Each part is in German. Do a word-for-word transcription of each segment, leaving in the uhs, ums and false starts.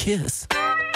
Kiss.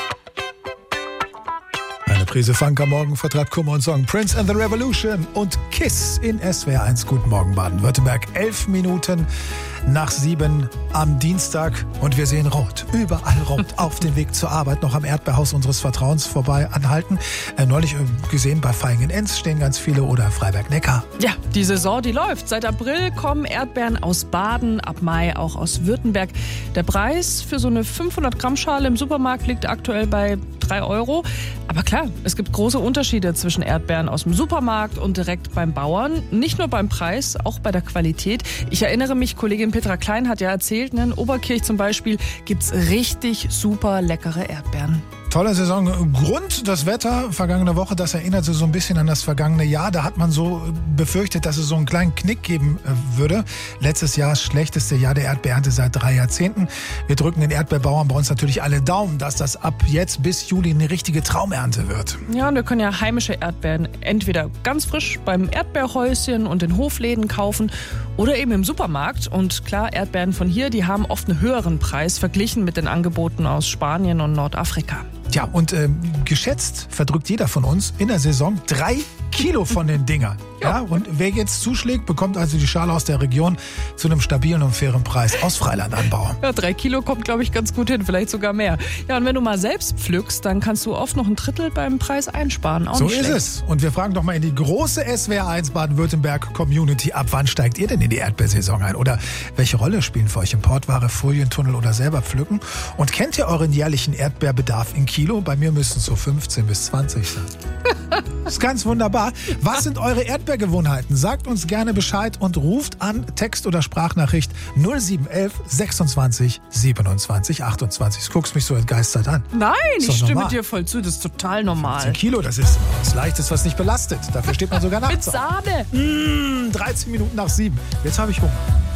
Eine Prise Funk am Morgen vertreibt Kummer und Song Prince and the Revolution und Kiss in S W R eins. Guten Morgen Baden-Württemberg. Elf Minuten nach sieben am Dienstag und wir sehen rot. Überall rot. Auf dem Weg zur Arbeit noch am Erdbeerhaus unseres Vertrauens vorbei anhalten. Äh, neulich gesehen bei Vaihingen-Enz stehen ganz viele oder Freiberg-Neckar. Ja, die Saison, die läuft. Seit April kommen Erdbeeren aus Baden, ab Mai auch aus Württemberg. Der Preis für so eine fünfhundert Gramm Schale im Supermarkt liegt aktuell bei drei Euro. Aber klar, es gibt große Unterschiede zwischen Erdbeeren aus dem Supermarkt und direkt beim Bauern. Nicht nur beim Preis, auch bei der Qualität. Ich erinnere mich, Kollegin Petra Klein hat ja erzählt, ne, in Oberkirch zum Beispiel gibt's richtig super leckere Erdbeeren. Toller Saisongrund, das Wetter vergangene Woche, das erinnert so ein bisschen an das vergangene Jahr. Da hat man so befürchtet, dass es so einen kleinen Knick geben würde. Letztes Jahr das schlechteste Jahr der Erdbeerernte seit drei Jahrzehnten. Wir drücken den Erdbeerbauern bei uns natürlich alle Daumen, dass das ab jetzt bis Juli eine richtige Traumernte wird. Ja, und wir können ja heimische Erdbeeren entweder ganz frisch beim Erdbeerhäuschen und in Hofläden kaufen oder eben im Supermarkt. Und klar, Erdbeeren von hier, die haben oft einen höheren Preis verglichen mit den Angeboten aus Spanien und Nordafrika. Ja, und ähm, geschätzt verdrückt jeder von uns in der Saison drei Kilo von den Dingern. Ja, und wer jetzt zuschlägt, bekommt also die Schale aus der Region zu einem stabilen und fairen Preis aus Freilandanbau. Ja, drei Kilo kommt, glaube ich, ganz gut hin, vielleicht sogar mehr. Ja, und wenn du mal selbst pflückst, dann kannst du oft noch ein Drittel beim Preis einsparen. Auch so nicht ist schlecht. es. Und wir fragen doch mal in die große S W R eins Baden-Württemberg-Community, ab wann steigt ihr denn in die Erdbeersaison ein? Oder welche Rolle spielen für euch Importware, Folientunnel oder selber pflücken? Und kennt ihr euren jährlichen Erdbeerbedarf in Kilo? Bei mir müssen es so fünfzehn bis zwanzig sein. Das ist ganz wunderbar. Was sind eure Erdbeergewohnheiten? Sagt uns gerne Bescheid und ruft an, Text- oder Sprachnachricht null sieben eins eins sechsundzwanzig siebenundzwanzig achtundzwanzig. Du guckst mich so entgeistert an. Nein, Ist ich doch stimme normal. dir voll zu, das ist total normal. zehn Kilo, das ist was Leichtes, was nicht belastet. Dafür steht man sogar Mit nachts auf. Sahne. Mmh, dreizehn Minuten nach sieben. Jetzt habe ich Hunger.